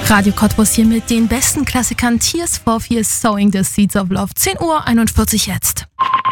Radio Cottbus hier mit den besten Klassikern Tears for Fears, Sowing the Seeds of Love. 10:41 Uhr jetzt.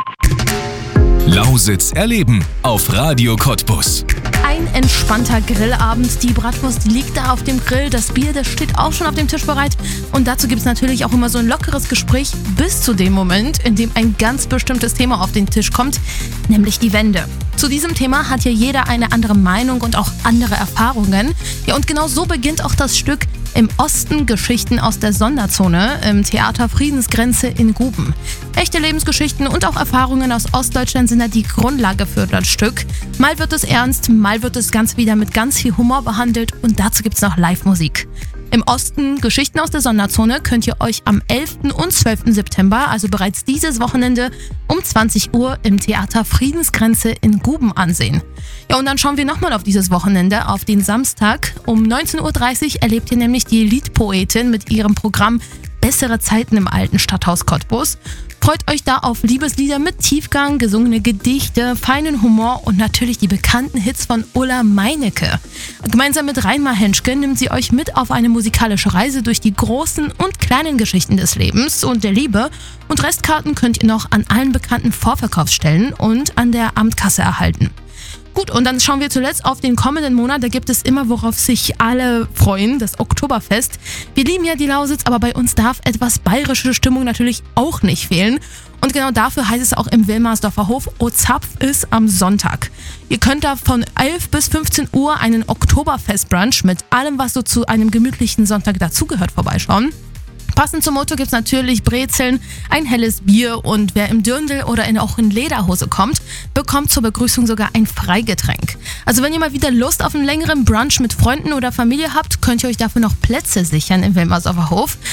Lausitz erleben auf Radio Cottbus. Ein entspannter Grillabend. Die Bratwurst liegt da auf dem Grill, das Bier, das steht auch schon auf dem Tisch bereit. Und dazu gibt es natürlich auch immer so ein lockeres Gespräch bis zu dem Moment, in dem ein ganz bestimmtes Thema auf den Tisch kommt, nämlich die Wende. Zu diesem Thema hat ja jeder eine andere Meinung und auch andere Erfahrungen. Ja, und genau so beginnt auch das Stück Im Osten Geschichten aus der Sonderzone im Theater Friedensgrenze in Guben. Echte Lebensgeschichten und auch Erfahrungen aus Ostdeutschland sind da die Grundlage für das Stück. Mal wird es ernst, mal wird das Ganze wieder mit ganz viel Humor behandelt und dazu gibt's noch Live-Musik. Im Osten Geschichten aus der Sonderzone könnt ihr euch am 11. und 12. September, also bereits dieses Wochenende, um 20 Uhr im Theater Friedensgrenze in Guben ansehen. Ja, und dann schauen wir nochmal auf dieses Wochenende, auf den Samstag. Um 19:30 Uhr erlebt ihr nämlich die Liedpoetin mit ihrem Programm Bessere Zeiten im alten Stadthaus Cottbus. Freut euch da auf Liebeslieder mit Tiefgang, gesungene Gedichte, feinen Humor und natürlich die bekannten Hits von Ulla Meinecke. Gemeinsam mit Reinmar Henschke nimmt sie euch mit auf eine musikalische Reise durch die großen und kleinen Geschichten des Lebens und der Liebe. Und Restkarten könnt ihr noch an allen bekannten Vorverkaufsstellen und an der Amtkasse erhalten. Gut, und dann schauen wir zuletzt auf den kommenden Monat. Da gibt es immer, worauf sich alle freuen, das Oktoberfest. Wir lieben ja die Lausitz, aber bei uns darf etwas bayerische Stimmung natürlich auch nicht fehlen. Und genau dafür heißt es auch im Wilmersdorfer Hof, O-Zapf ist am Sonntag. Ihr könnt da von 11 bis 15 Uhr einen Oktoberfest-Brunch mit allem, was so zu einem gemütlichen Sonntag dazugehört, vorbeischauen. Passend zum Motto gibt es natürlich Brezeln, ein helles Bier und wer im Dirndl oder auch in Lederhose kommt, bekommt zur Begrüßung sogar ein Freigetränk. Also wenn ihr mal wieder Lust auf einen längeren Brunch mit Freunden oder Familie habt, könnt ihr euch dafür noch Plätze sichern im Wilmersdorfer Hof.